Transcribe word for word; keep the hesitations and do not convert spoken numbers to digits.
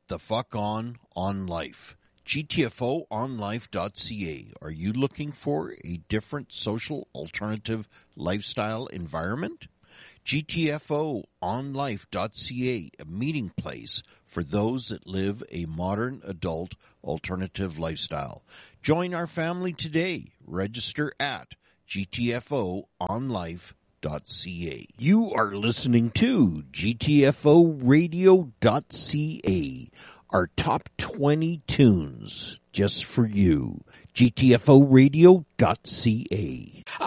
the fuck on on life. G T F O on life dot C A. Are you looking for a different social alternative lifestyle environment? G T F O on life dot C A, a meeting place for those that live a modern adult alternative lifestyle. Join our family today. Register at G T F O on life dot C A. You are listening to G T F O radio dot C A, our top twenty tunes just for you. G T F O radio dot C A.